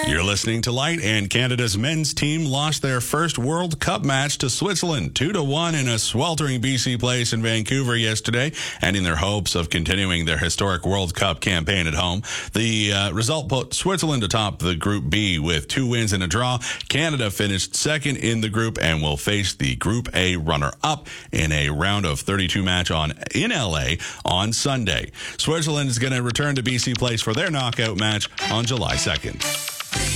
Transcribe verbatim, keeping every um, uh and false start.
You're listening to Light, and Canada's men's team lost their first World Cup match to Switzerland, two to one in a sweltering B C place in Vancouver yesterday, ending their hopes of continuing their historic World Cup campaign at home. The uh, result put Switzerland atop the Group B with two wins and a draw. Canada finished second in the group and will face the Group A runner-up in a round of thirty-two match on in L A on Sunday. Switzerland is going to return to B C place for their knockout match on July second.